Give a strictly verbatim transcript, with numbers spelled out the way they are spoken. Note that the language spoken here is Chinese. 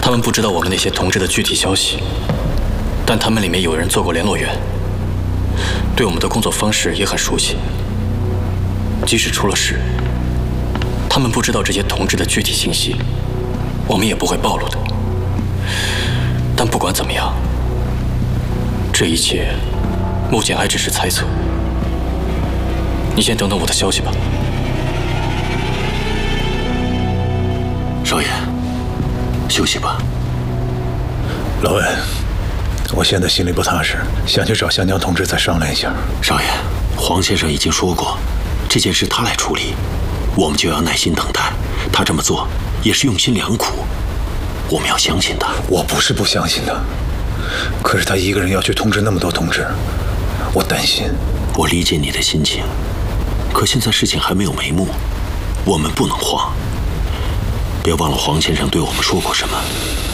他们不知道我们那些同志的具体消息，但他们里面有人做过联络员，对我们的工作方式也很熟悉。即使出了事，他们不知道这些同志的具体信息，我们也不会暴露的。但不管怎么样，这一切目前还只是猜测。你先等等我的消息吧。 少爷，休息吧。 老文，我现在心里不踏实，想去找湘江同志再商量一下。 少爷，黄先生已经说过，这件事他来处理，我们就要耐心等待。他这么做也是用心良苦，我们要相信他。 我不是不相信他，可是他一个人要去通知那么多同志，我担心。 我理解你的心情，可现在事情还没有眉目，我们不能慌。别忘了黄先生对我们说过什么。